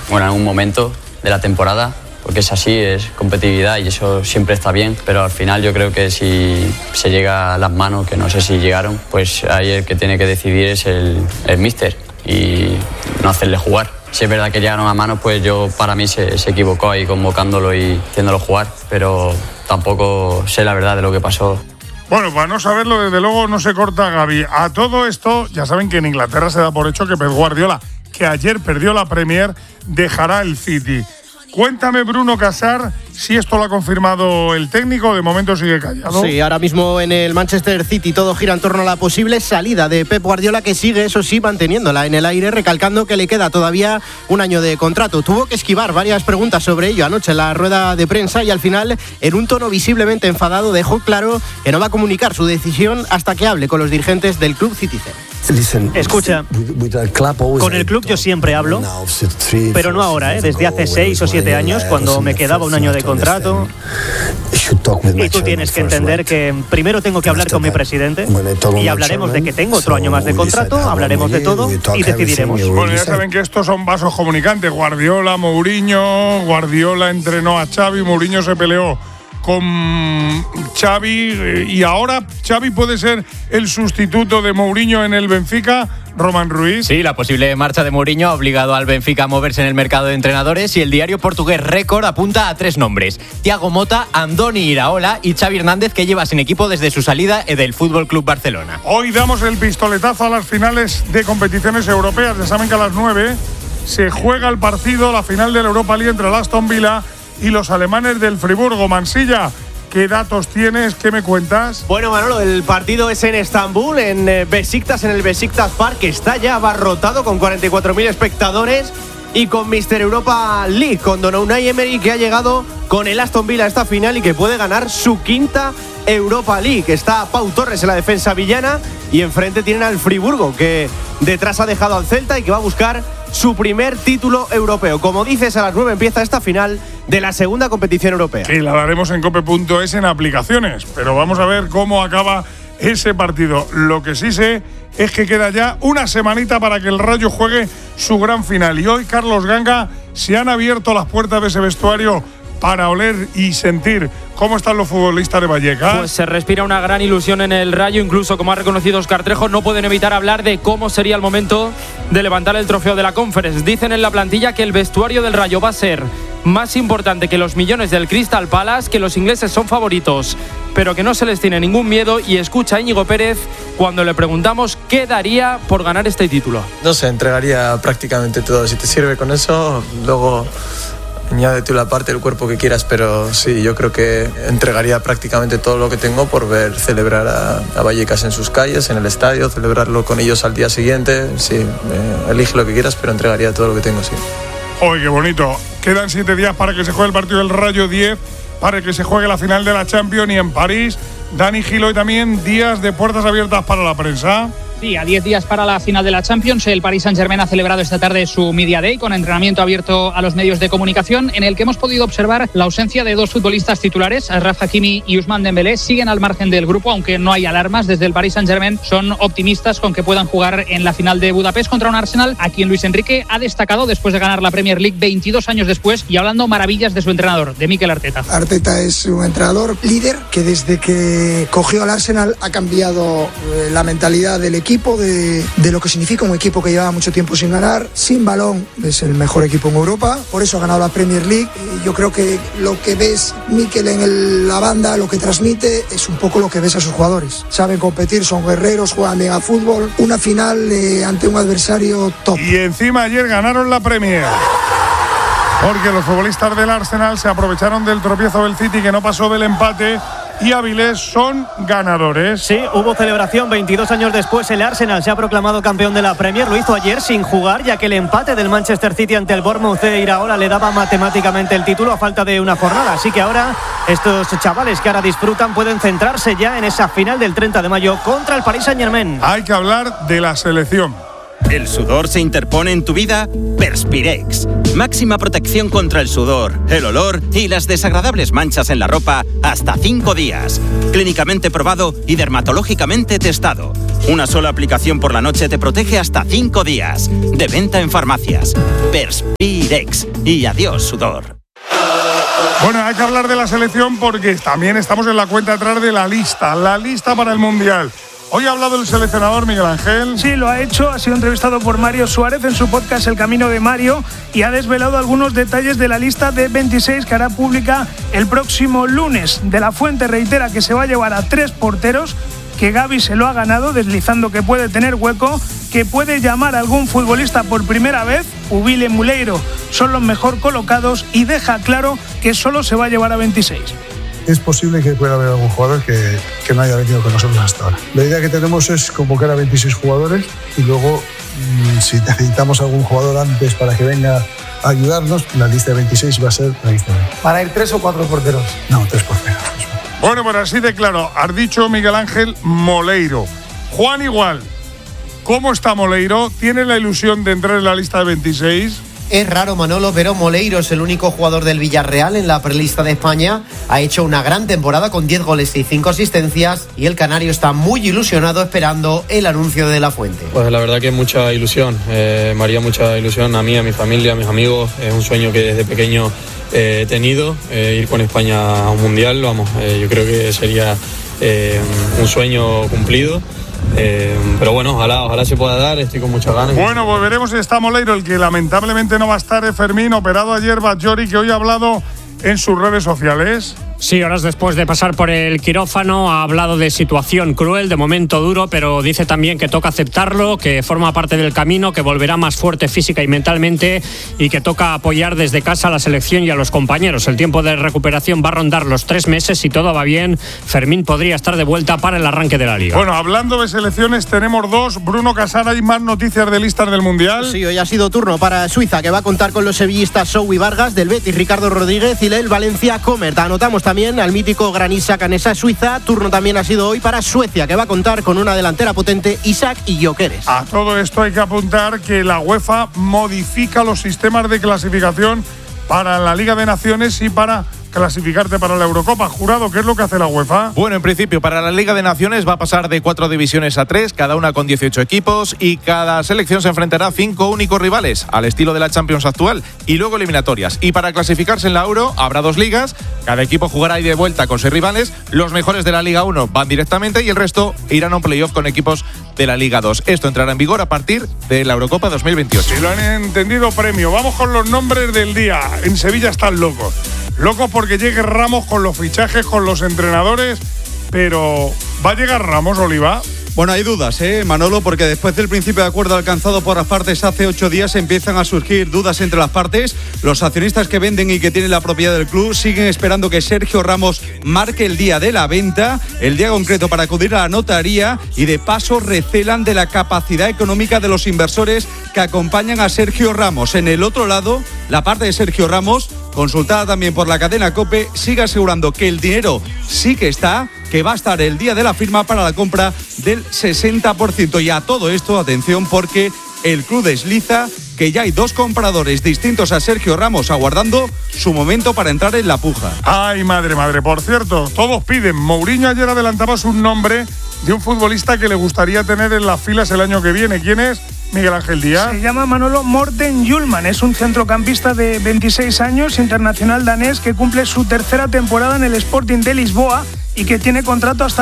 en algún momento de la temporada, porque es así, es competitividad y eso siempre está bien, pero al final yo creo que si se llega a las manos, que no sé si llegaron, pues ahí el que tiene que decidir es el míster y no hacerle jugar. Si es verdad que llegaron a manos, pues para mí se equivocó ahí convocándolo y haciéndolo jugar, pero tampoco sé la verdad de lo que pasó. Bueno, para no saberlo, desde luego no se corta Gaby. A todo esto, ya saben que en Inglaterra se da por hecho que Pep Guardiola, que ayer perdió la Premier, dejará el City. Cuéntame, Bruno Casar, si esto lo ha confirmado el técnico, de momento sigue callado. Sí, ahora mismo en el Manchester City todo gira en torno a la posible salida de Pep Guardiola, que sigue, eso sí, manteniéndola en el aire, recalcando que le queda todavía un año de contrato. Tuvo que esquivar varias preguntas sobre ello anoche en la rueda de prensa y al final, en un tono visiblemente enfadado, dejó claro que no va a comunicar su decisión hasta que hable con los dirigentes del club Citizen. Escucha, con el club yo siempre hablo, pero no ahora, desde hace 6 o 7 años, cuando me quedaba un año de contrato. Y tú tienes que entender que primero tengo que hablar con mi presidente y hablaremos de que tengo otro año más de contrato, hablaremos de todo y decidiremos. Bueno, ya saben que estos son vasos comunicantes. Guardiola, Mourinho, Guardiola entrenó a Xavi, Mourinho se peleó con Xavi y ahora Xavi puede ser el sustituto de Mourinho en el Benfica. Román Ruiz. Sí, la posible marcha de Mourinho ha obligado al Benfica a moverse en el mercado de entrenadores y el diario portugués Record apunta a 3 nombres: Thiago Motta, Andoni Iraola y Xavi Hernández, que lleva sin equipo desde su salida del FC Barcelona. Hoy damos el pistoletazo a las finales de competiciones europeas. Ya saben que a las 9 se juega el partido, la final de la Europa League entre el Aston Villa y los alemanes del Friburgo. Mansilla, ¿qué datos tienes? ¿Qué me cuentas? Bueno, Manolo, el partido es en Estambul, en Besiktas, en el Besiktas Park, que está ya abarrotado con 44.000 espectadores y con Mr. Europa League, con Don Unai Emery, que ha llegado con el Aston Villa a esta final y que puede ganar su 5ª Europa League. Está Pau Torres en la defensa villana y enfrente tienen al Friburgo, que detrás ha dejado al Celta y que va a buscar su primer título europeo. Como dices, a las 9 empieza esta final de la segunda competición europea. Que la daremos en cope.es en aplicaciones, pero vamos a ver cómo acaba ese partido. Lo que sí sé es que queda ya una semanita para que el Rayo juegue su gran final. Y hoy, Carlos Ganga, se han abierto las puertas de ese vestuario para oler y sentir cómo están los futbolistas de Vallecas. Pues se respira una gran ilusión en el Rayo, incluso como ha reconocido Óscar Trejo, no pueden evitar hablar de cómo sería el momento de levantar el trofeo de la Conference. Dicen en la plantilla que el vestuario del Rayo va a ser más importante que los millones del Crystal Palace, que los ingleses son favoritos, pero que no se les tiene ningún miedo. Y escucha a Íñigo Pérez cuando le preguntamos qué daría por ganar este título. No sé, entregaría prácticamente todo. Si te sirve con eso, luego añade tú la parte del cuerpo que quieras, pero sí, yo creo que entregaría prácticamente todo lo que tengo por ver celebrar a Vallecas en sus calles, en el estadio, celebrarlo con ellos al día siguiente. Sí, elige lo que quieras, pero entregaría todo lo que tengo, sí. ¡Oye, qué bonito! Quedan 7 días para que se juegue el partido del Rayo, 10 para que se juegue la final de la Champions, y en París, Dani Gil, hoy también días de puertas abiertas para la prensa. Sí, a 10 días para la final de la Champions, el Paris Saint-Germain ha celebrado esta tarde su Media Day con entrenamiento abierto a los medios de comunicación, en el que hemos podido observar la ausencia de 2 futbolistas titulares. Achraf Hakimi y Ousmane Dembélé siguen al margen del grupo, aunque no hay alarmas. Desde el Paris Saint-Germain son optimistas con que puedan jugar en la final de Budapest contra un Arsenal a quien Luis Enrique ha destacado después de ganar la Premier League 22 años después, y hablando maravillas de su entrenador, de Mikel Arteta. Arteta es un entrenador líder que desde que cogió al Arsenal ha cambiado la mentalidad del equipo, de lo que significa un equipo que llevaba mucho tiempo sin ganar, sin balón. Es el mejor equipo en Europa, por eso ha ganado la Premier League. Yo creo que lo que ves Mikel en la banda, lo que transmite, es un poco lo que ves a sus jugadores. Saben competir, son guerreros, juegan bien a fútbol. Una final ante un adversario top. Y encima ayer ganaron la Premier, porque los futbolistas del Arsenal se aprovecharon del tropiezo del City, que no pasó del empate, y Avilés son ganadores. Sí, hubo celebración 22 años después. El Arsenal se ha proclamado campeón de la Premier. Lo hizo ayer sin jugar, ya que el empate del Manchester City ante el Bournemouth de Iraola le daba matemáticamente el título a falta de una jornada. Así que ahora estos chavales que ahora disfrutan pueden centrarse ya en esa final del 30 de mayo contra el Paris Saint-Germain. Hay que hablar de la selección. ¿El sudor se interpone en tu vida? Perspirex. Máxima protección contra el sudor, el olor y las desagradables manchas en la ropa hasta 5 días. Clínicamente probado y dermatológicamente testado. Una sola aplicación por la noche te protege hasta 5 días. De venta en farmacias. Perspirex. Y adiós, sudor. Bueno, hay que hablar de la selección porque también estamos en la cuenta atrás de la lista para el Mundial. Hoy ha hablado el seleccionador Miguel Ángel. Sí, lo ha hecho. Ha sido entrevistado por Mario Suárez en su podcast El Camino de Mario y ha desvelado algunos detalles de la lista de 26 que hará pública el próximo lunes. De la Fuente reitera que se va a llevar a 3 porteros, que Gavi se lo ha ganado, deslizando que puede tener hueco, que puede llamar a algún futbolista por primera vez. Ubile y Muleiro son los mejor colocados y deja claro que solo se va a llevar a 26. Es posible que pueda haber algún jugador que no haya venido con nosotros hasta ahora. La idea que tenemos es convocar a 26 jugadores y luego, si necesitamos algún jugador antes para que venga a ayudarnos, la lista de 26 va a ser la lista de 20. ¿Van a ir 3 o 4 porteros? No, 3 porteros. Bueno, pues así de claro, has dicho Miguel Ángel Moleiro. Juan igual, ¿cómo está Moleiro? ¿Tiene la ilusión de entrar en la lista de 26? Es raro, Manolo, pero Moleiro es el único jugador del Villarreal en la prelista de España. Ha hecho una gran temporada con 10 goles y 5 asistencias y el canario está muy ilusionado esperando el anuncio de la Fuente. Pues la verdad que mucha ilusión, me haría mucha ilusión a mí, a mi familia, a mis amigos. Es un sueño que desde pequeño he tenido, ir con España a un mundial. Vamos, yo creo que sería un sueño cumplido. Pero bueno, ojalá se pueda dar, estoy con muchas ganas. Bueno, pues veremos si está Moleiro. El que lamentablemente no va a estar es Fermín, operado ayer Batllori, que hoy ha hablado en sus redes sociales. Sí, horas después de pasar por el quirófano ha hablado de situación cruel, de momento duro, pero dice también que toca aceptarlo, que forma parte del camino, que volverá más fuerte física y mentalmente y que toca apoyar desde casa a la selección y a los compañeros. El tiempo de recuperación va a rondar los 3 meses. Si todo va bien, Fermín podría estar de vuelta para el arranque de la Liga. Bueno, hablando de selecciones, tenemos 2. Bruno Casara, ¿hay más noticias de listas del Mundial? Sí, hoy ha sido turno para Suiza, que va a contar con los sevillistas Sou y Vargas, del Betis Ricardo Rodríguez y del Valencia Comert. Anotamos también al mítico Granit Xhaka en esa Suiza. Turno también ha sido hoy para Suecia, que va a contar con una delantera potente, Isaac y Gyökeres. A todo esto hay que apuntar que la UEFA modifica los sistemas de clasificación para la Liga de Naciones y para clasificarte para la Eurocopa. Jurado, ¿qué es lo que hace la UEFA? Bueno, en principio, para la Liga de Naciones va a pasar de 4 divisiones a 3, cada una con 18 equipos, y cada selección se enfrentará a 5 únicos rivales, al estilo de la Champions actual, y luego eliminatorias. Y para clasificarse en la Euro habrá 2 ligas, cada equipo jugará ida y de vuelta con 6 rivales, los mejores de la Liga 1 van directamente y el resto irán a un playoff con equipos de la Liga 2. Esto entrará en vigor a partir de la Eurocopa 2028. Si lo han entendido, premio. Vamos con los nombres del día. En Sevilla están locos. Locos porque llegue Ramos, con los fichajes, con los entrenadores, pero ¿va a llegar Ramos, Oliva? Bueno, hay dudas, Manolo, porque después del principio de acuerdo alcanzado por las partes hace 8 días empiezan a surgir dudas entre las partes. Los accionistas que venden y que tienen la propiedad del club siguen esperando que Sergio Ramos marque el día de la venta, el día concreto para acudir a la notaría, y de paso recelan de la capacidad económica de los inversores que acompañan a Sergio Ramos. En el otro lado, la parte de Sergio Ramos, consultada también por la cadena COPE, sigue asegurando que el dinero sí que está, que va a estar el día de la firma para la compra del 60%. Y a todo esto, atención, porque el club desliza que ya hay 2 compradores distintos a Sergio Ramos aguardando su momento para entrar en la puja. Ay, madre. Por cierto, todos piden. Mourinho ayer adelantaba su nombre de un futbolista que le gustaría tener en las filas el año que viene. ¿Quién es? Miguel Ángel Díaz. Se llama Manolo Morten Hjulmand, es un centrocampista de 26 años, internacional danés, que cumple su 3ª temporada en el Sporting de Lisboa y que tiene contrato hasta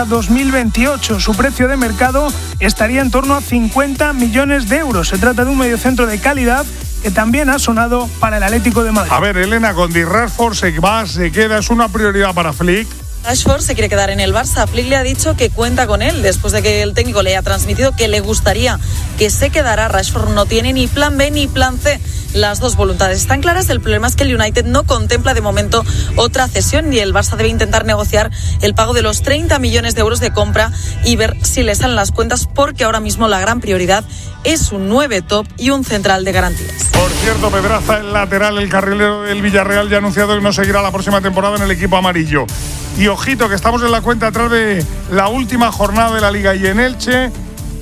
2028. Su precio de mercado estaría en torno a 50 millones de euros. Se trata de un mediocentro de calidad que también ha sonado para el Atlético de Madrid. A ver, Elena, con Di Rashford se va, se queda, ¿es una prioridad para Flick? Rashford se quiere quedar en el Barça. Flick le ha dicho que cuenta con él después de que el técnico le haya transmitido que le gustaría que se quedara. Rashford no tiene ni plan B ni plan C. Las 2 voluntades están claras. El problema es que el United no contempla de momento otra cesión y el Barça debe intentar negociar el pago de los 30 millones de euros de compra y ver si le salen las cuentas, porque ahora mismo la gran prioridad es un 9 top y un central de garantías. Por cierto, Pedraza, el lateral, el carrilero del Villarreal, ya ha anunciado que no seguirá la próxima temporada en el equipo amarillo. Y ojito, que estamos en la cuenta atrás de la última jornada de la Liga, y en Elche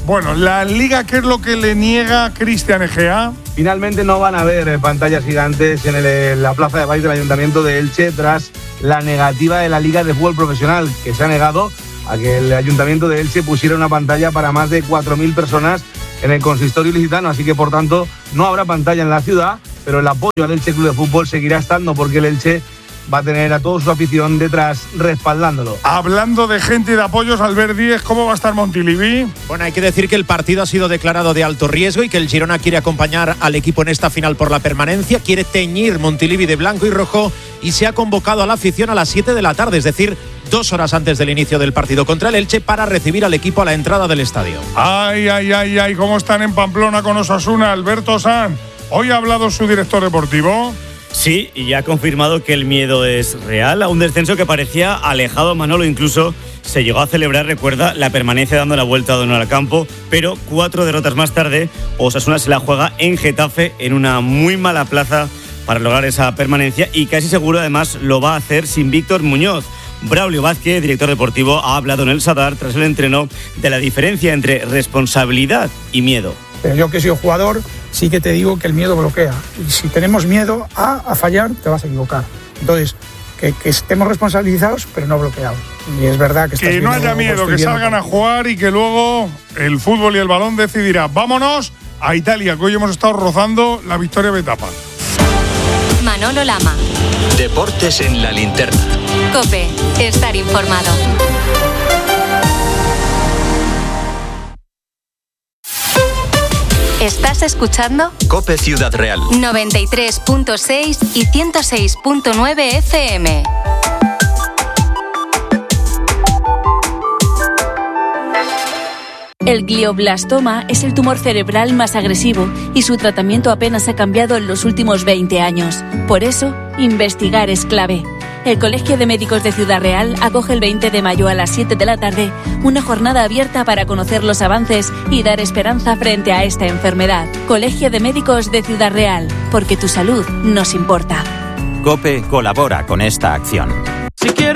Bueno, la Liga, ¿qué es lo que le niega Cristian Egea? Finalmente no van a haber pantallas gigantes en la plaza de baile del Ayuntamiento de Elche tras la negativa de la Liga de Fútbol Profesional, que se ha negado a que el Ayuntamiento de Elche pusiera una pantalla para más de 4.000 personas en el consistorio ilicitano. Así que, por tanto, no habrá pantalla en la ciudad, pero el apoyo al Elche Club de Fútbol seguirá estando, porque el Elche va a tener a toda su afición detrás respaldándolo. Hablando de gente y de apoyos, Albert Díez, ¿cómo va a estar Montilivi? Bueno, hay que decir que el partido ha sido declarado de alto riesgo y que el Girona quiere acompañar al equipo en esta final por la permanencia, quiere teñir Montilivi de blanco y rojo y se ha convocado a la afición a las 7 de la tarde, es decir, 2 horas antes del inicio del partido contra el Elche, para recibir al equipo a la entrada del estadio. Ay, ¿cómo están en Pamplona con Osasuna? Alberto San, ¿hoy ha hablado su director deportivo? Sí, y ha confirmado que el miedo es real a un descenso que parecía alejado. Manolo incluso se llegó a celebrar, recuerda, la permanencia dando la vuelta a Donald al campo, pero 4 derrotas más tarde, Osasuna se la juega en Getafe, en una muy mala plaza para lograr esa permanencia, y casi seguro además lo va a hacer sin Víctor Muñoz. Braulio Vázquez, director deportivo, ha hablado en el Sadar tras el entreno de la diferencia entre responsabilidad y miedo. Pero yo, que he sido jugador, sí que te digo que el miedo bloquea. Y si tenemos miedo a fallar, te vas a equivocar. Entonces, que estemos responsabilizados, pero no bloqueados. Y es verdad que no haya miedo, que salgan a jugar y que luego el fútbol y el balón decidirá. Vámonos a Italia, que hoy hemos estado rozando la victoria de etapa. Manolo Lama. Deportes en la linterna. COPE. Estar informado. ¿Estás escuchando? COPE Ciudad Real. 93.6 y 106.9 FM. El glioblastoma es el tumor cerebral más agresivo y su tratamiento apenas ha cambiado en los últimos 20 años. Por eso, investigar es clave. El Colegio de Médicos de Ciudad Real acoge el 20 de mayo a las 7 de la tarde una jornada abierta para conocer los avances y dar esperanza frente a esta enfermedad. Colegio de Médicos de Ciudad Real, porque tu salud nos importa. COPE colabora con esta acción.